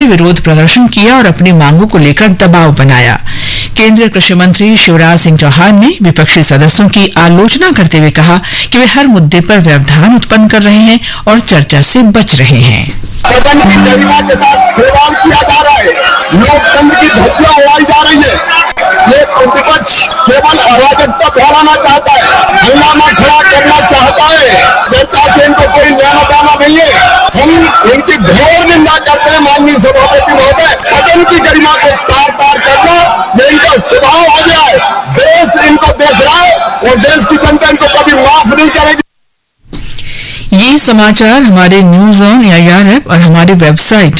विरोध प्रदर्शन किया और अपनी मांगों को लेकर दबाव बनाया। केंद्रीय कृषि मंत्री शिवराज सिंह चौहान ने विपक्षी सदस्यों की आलोचना करते हुए कहा कि वे हर मुद्दे पर व्यवधान उत्पन्न कर रहे हैं और चर्चा से बच रहे हैं। सदन की गरिमा के साथ खिलवाड़ किया जा रहा है, लोकतंत्र की धज्जियां उड़ाई जा रही है। ये प्रतिपक्ष केवल अराजकता फैलाना चाहता है, हंगामा खड़ा करना चाहता है। चर्चा से इनको कोई लेना देना नहीं है। हम इनकी घोर निंदा करते हैं। माननीय सभापति महोदय, सदन की गरिमा को तार तार करना ये इनका स्वभाव हो गया है। देश इनको देख रहा है और देश की जनता इनको कभी माफ नहीं करेगी। ये समाचार हमारे न्यूज ऑन एआईआर ऐप और हमारी वेबसाइट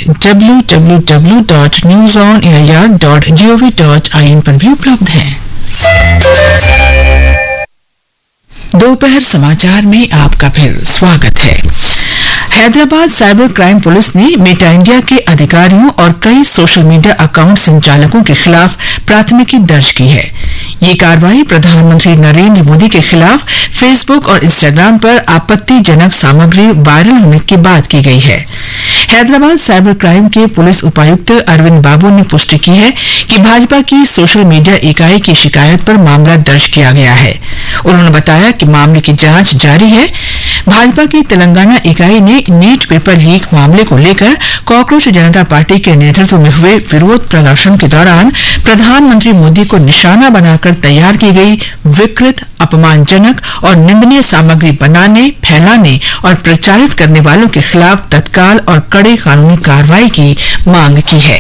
www.newsonair.gov.in पर भी उपलब्ध हैं। दोपहर समाचार में आपका फिर स्वागत है। हैदराबाद साइबर क्राइम पुलिस ने मेटा इंडिया के अधिकारियों और कई सोशल मीडिया अकाउंट संचालकों के खिलाफ प्राथमिकी दर्ज की है। ये कार्रवाई प्रधानमंत्री नरेंद्र मोदी के खिलाफ फेसबुक और इंस्टाग्राम पर आपत्तिजनक सामग्री वायरल होने के बाद की गई है। हैदराबाद साइबर क्राइम के पुलिस उपायुक्त अरविंद बाबू ने पुष्टि की है कि भाजपा की सोशल मीडिया इकाई की शिकायत पर मामला दर्ज किया गया है। उन्होंने बताया कि मामले की जांच जारी है। भाजपा की तेलंगाना इकाई ने नीट पेपर लीक मामले को लेकर कॉकरोच जनता पार्टी के नेतृत्व में हुए विरोध प्रदर्शन के दौरान प्रधानमंत्री मोदी को निशाना बनाकर तैयार की गई विकृत, अपमानजनक और निंदनीय सामग्री बनाने, फैलाने और प्रचारित करने वालों के खिलाफ तत्काल और कड़े कानूनी कार्रवाई की मांग की है।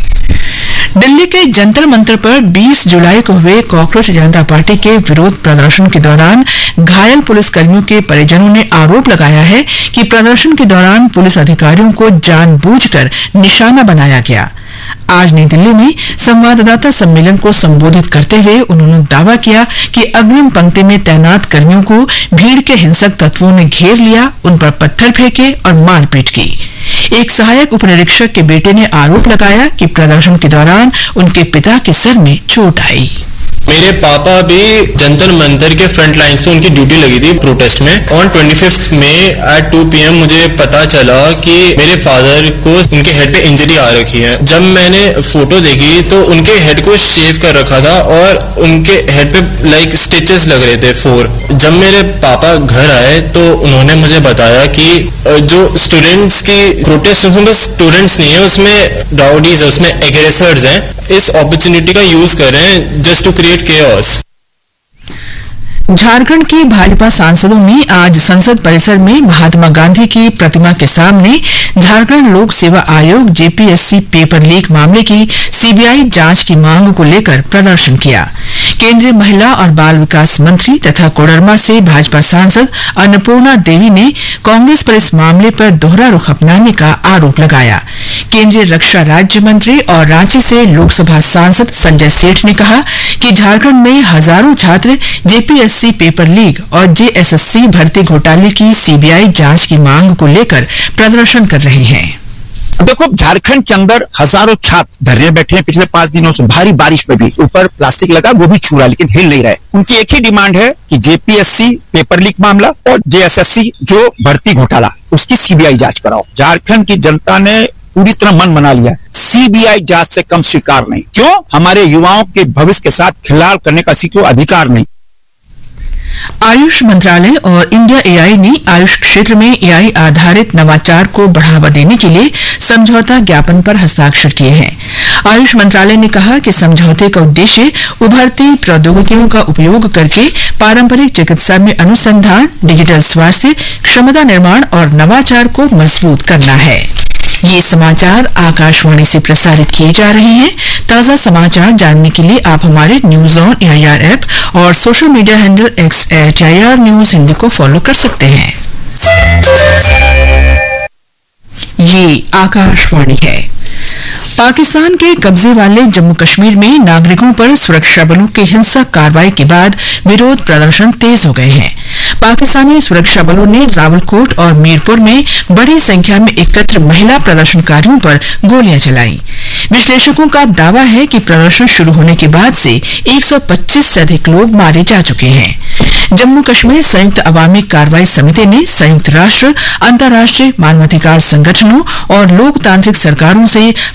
दिल्ली के जंतर मंतर पर 20 जुलाई को हुए कॉकरोच जनता पार्टी के विरोध प्रदर्शन के दौरान घायल पुलिसकर्मियों के परिजनों ने आरोप लगाया है कि प्रदर्शन के दौरान पुलिस अधिकारियों को जानबूझकर निशाना बनाया गया। आज नई दिल्ली में संवाददाता सम्मेलन को संबोधित करते हुए उन्होंने दावा किया कि अग्रिम पंक्ति में तैनात कर्मियों को भीड़ के हिंसक तत्वों ने घेर लिया, उन पर पत्थर फेंके और मारपीट की। एक सहायक उपनिरीक्षक के बेटे ने आरोप लगाया कि प्रदर्शन के दौरान उनके पिता के सिर में चोट आई। मेरे पापा भी जंतर मंतर के फ्रंट लाइंस पे उनकी ड्यूटी लगी थी प्रोटेस्ट में। ऑन 25 मई एट 2 PM मुझे पता चला कि मेरे फादर को उनके हेड पे इंजरी आ रखी है। जब मैंने फोटो देखी तो उनके हेड को शेव कर रखा था और उनके हेड पे लाइक स्टिचेस लग रहे थे 4। जब मेरे पापा घर आए तो उन्होंने मुझे बताया कि जो स्टूडेंट्स की प्रोटेस्ट उसमें बस स्टूडेंट्स नहीं है, उसमें राउडीज है, उसमें एग्रेसर्स हैं। इस अपॉर्चुनिटी का यूज कर रहे हैं just to create chaos। Jharkhand के भाजपा सांसदों ने आज संसद परिसर में महात्मा गांधी की प्रतिमा के सामने झारखंड लोक सेवा आयोग जेपीएससी पेपर लीक मामले की सीबीआई जांच की मांग को लेकर प्रदर्शन किया। केंद्रीय महिला और बाल विकास मंत्री तथा कोडरमा से भाजपा सांसद अन्नपूर्णा देवी ने कांग्रेस पर इस मामले पर दोहरा रुख अपनाने का आरोप लगाया। केंद्रीय रक्षा राज्य मंत्री और रांची से लोकसभा सांसद संजय सेठ ने कहा कि झारखंड में हजारों छात्र जेपीएससी पेपर लीक और जेएसएससी भर्ती घोटाले की सीबीआई जांच की मांग को लेकर प्रदर्शन कर रहे हैं। देखो, झारखंड के अंदर हजारों छात्र धरने बैठे हैं पिछले 5 दिनों से। भारी बारिश में भी ऊपर प्लास्टिक लगा, वो भी छू रहा लेकिन हिल नहीं रहा है। उनकी एक ही डिमांड है कि जेपीएससी पेपर लीक मामला और जेएसएससी जो भर्ती घोटाला उसकी सीबीआई जांच कराओ। झारखंड की जनता ने पूरी तरह मन बना लिया है, सीबीआई जांच से कम स्वीकार नहीं। क्यों? हमारे युवाओं के भविष्य के साथ खिलवाड़ करने का किसी को अधिकार नहीं। आयुष मंत्रालय और इंडिया एआई ने आयुष क्षेत्र में एआई आधारित नवाचार को बढ़ावा देने के लिए समझौता ज्ञापन पर हस्ताक्षर किए हैं। आयुष मंत्रालय ने कहा कि समझौते का उद्देश्य उभरती प्रौद्योगिकियों का उपयोग करके पारंपरिक चिकित्सा में अनुसंधान, डिजिटल स्वास्थ्य, क्षमता निर्माण और नवाचार को मजबूत करना है। ये समाचार आकाशवाणी से प्रसारित किए जा रहे हैं। ताजा समाचार जानने के लिए आप हमारे न्यूज ऑन एआईआर ऐप और social media handle @AIR news Hindi को फॉलो कर सकते हैं। ये आकाशवाणी है। पाकिस्तान के कब्जे वाले जम्मू कश्मीर में नागरिकों पर सुरक्षा बलों की हिंसक कार्रवाई के बाद विरोध प्रदर्शन तेज हो गए हैं। पाकिस्तानी सुरक्षा बलों ने रावलकोट और मीरपुर में बड़ी संख्या में एकत्र महिला प्रदर्शनकारियों पर गोलियां चलाई। विश्लेषकों का दावा है कि प्रदर्शन शुरू होने के बाद से 125 से अधिक लोग मारे जा चुके हैं। जम्मू कश्मीर संयुक्त अवामी कार्रवाई समिति ने संयुक्त राष्ट्र, अंतर्राष्ट्रीय मानवाधिकार संगठनों और लोकतांत्रिक सरकारों से